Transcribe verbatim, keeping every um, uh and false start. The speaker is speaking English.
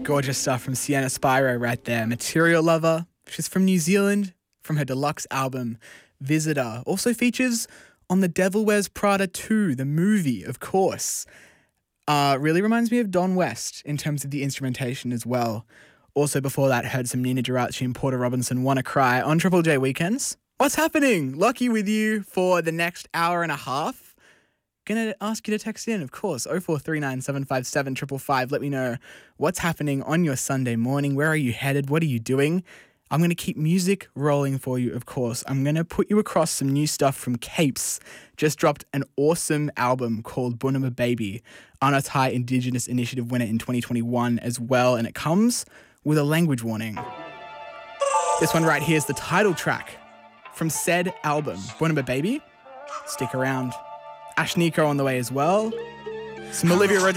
Gorgeous stuff from Sienna Spyro right there. Material Lover. She's from New Zealand, from her deluxe album, Visitor. Also features on The Devil Wears Prada two, the movie, of course. Uh, really reminds me of Don West in terms of the instrumentation as well. Also before that, heard some Nina Geraci and Porter Robinson, Wanna Cry on Triple J Weekends. What's happening? Lucky with you for the next hour and a half. Gonna ask you to text in, of course, oh four three nine, seven five seven, five five five. Let me know what's happening on your Sunday morning. Where are you headed? What are you doing? I'm going to keep music rolling for you, of course. I'm going to put you across some new stuff from Capes. Just dropped an awesome album called Bunama Baby. Anatai Indigenous Initiative winner in twenty twenty-one as well, and it comes with a language warning. This one right here is the title track from said album, Bunama Baby. Stick around. Ash Nico on the way as well. Some Olivia Rodrigo.